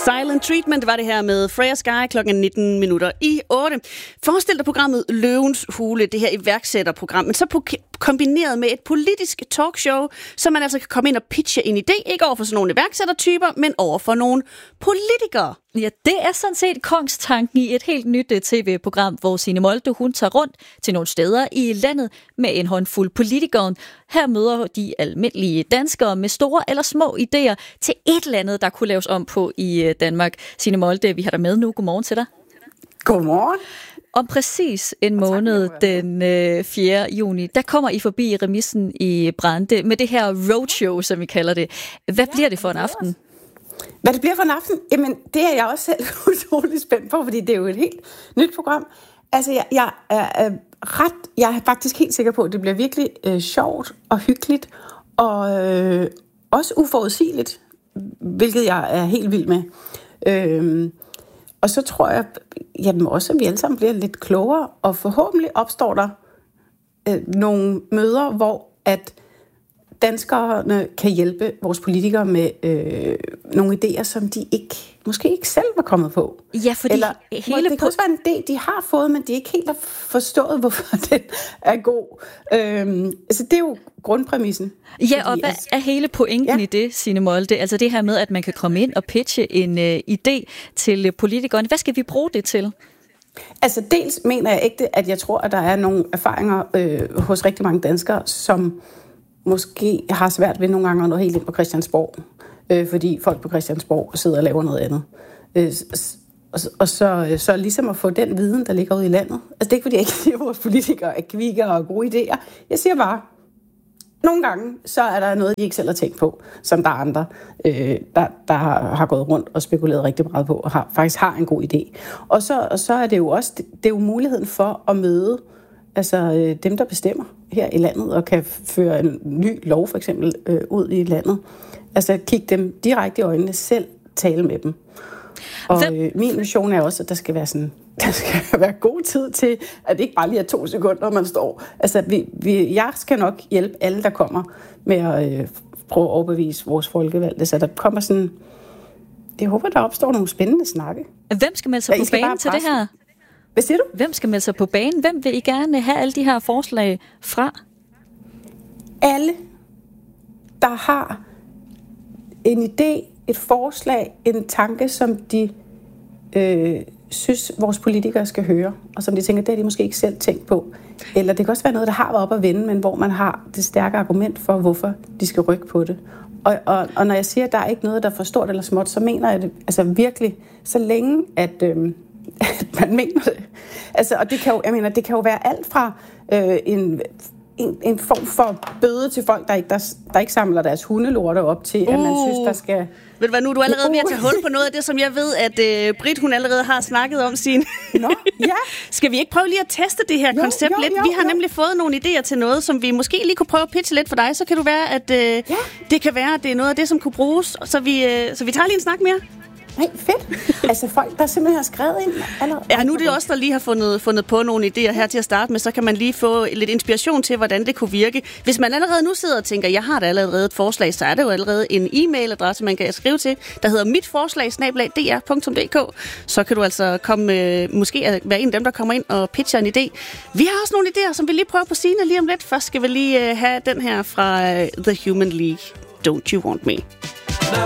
Silent Treatment var det her med Freya Sky klokken 19 minutter i 8. Forestil dig programmet Løvens Hule, det her iværksætterprogram, men så kombineret med et politisk talkshow, så man altså kan komme ind og pitche en idé, ikke over for sådan nogle iværksættertyper, men over for nogle politikere. Ja, det er sådan set kongstanken i et helt nyt tv-program, hvor Signe Molde, hun tager rundt til nogle steder i landet med en håndfuld politikere. Her møder de almindelige danskere med store eller små idéer til et eller andet, der kunne laves om på i Danmark. Signe Molde, vi har dig med nu. Godmorgen til dig. Godmorgen. Om præcis en måned, den 4. juni, der kommer I forbi Remissen i Brande med det her roadshow, som vi kalder det. Hvad bliver det for en aften? Hvad det bliver for en aften? Jamen, det er jeg også selv utrolig spændt på, fordi det er jo et helt nyt program. Altså, jeg er faktisk helt sikker på, at det bliver virkelig sjovt og hyggeligt, og også uforudsigeligt, hvilket jeg er helt vild med. Og så tror jeg, jamen også, at vi alle sammen bliver lidt klogere, og forhåbentlig opstår der nogle møder, hvor at danskerne kan hjælpe vores politikere med nogle idéer, som de måske ikke selv var kommet på. Ja, fordi det kan også være en idé, de har fået, men de ikke helt har forstået, hvorfor den er god. Så det er jo grundpræmissen. Ja, og hvad er hele pointen i det, Signe Molde? Altså det her med, at man kan komme ind og pitche en idé til politikerne. Hvad skal vi bruge det til? Altså dels mener jeg ikke, at jeg tror, at der er nogle erfaringer hos rigtig mange danskere, som måske har svært ved nogle gange at nå helt ind på Christiansborg, fordi folk på Christiansborg sidder og laver noget andet. Og så ligesom at få den viden, der ligger ude i landet. Altså det er ikke, fordi jeg ikke siger, at vores politikere er kvikker og gode idéer. Jeg siger bare, nogle gange, så er der noget, de ikke selv har tænkt på, som der er andre, der har gået rundt og spekuleret rigtig meget på, og faktisk har en god idé. Og så er det jo også, det er jo muligheden for at møde altså dem, der bestemmer her i landet, og kan føre en ny lov for eksempel ud i landet. Altså kigge dem direkte i øjnene, selv tale med dem. Og min mission er også, at der skal være god tid til, at det ikke bare lige er 2 sekunder, man står. Altså jeg skal nok hjælpe alle, der kommer med at prøve at overbevise vores folkevalgte. Så der kommer sådan, jeg håber, der opstår nogle spændende snakke. Hvem skal melde sig på banen til det her? Hvad siger du? Hvem skal melde sig på banen? Hvem vil I gerne have alle de her forslag fra? Alle, der har en idé, et forslag, en tanke, som de synes, vores politikere skal høre, og som de tænker, det har de måske ikke selv tænkt på. Eller det kan også være noget, der har været op at vende, men hvor man har det stærke argument for, hvorfor de skal rykke på det. Og når jeg siger, at der er ikke noget, der er for stort eller småt, så mener jeg det altså virkelig, så længe at man mener det. Altså, og det kan jo være alt fra en form for bøde til folk, der ikke samler deres hundelorte op til, at man synes, der skal... Ved du hvad, nu er du allerede ved at tage hul på noget af det, som jeg ved, at Britt, hun allerede har snakket om sin. Nå, ja. Skal vi ikke prøve lige at teste det her koncept lidt? Vi har nemlig fået nogle idéer til noget, som vi måske lige kunne prøve at pitche lidt for dig. Så kan du være, at det kan være, at det er noget af det, som kunne bruges. Så vi tager lige en snak mere. Nej, fedt. Altså folk, der simpelthen har skrevet ind. Ja, nu er det også, der lige har fundet på nogle idéer her til at starte med, så kan man lige få lidt inspiration til, hvordan det kunne virke. Hvis man allerede nu sidder og tænker, jeg har da allerede et forslag, så er det jo allerede en e-mailadresse, man kan skrive til, der hedder mitforslag@dr.dk. Så kan du altså komme, måske være en af dem, der kommer ind og pitcher en idé. Vi har også nogle idéer, som vi lige prøver på Signe lige om lidt. Først skal vi lige have den her fra The Human League. Don't You Want Me?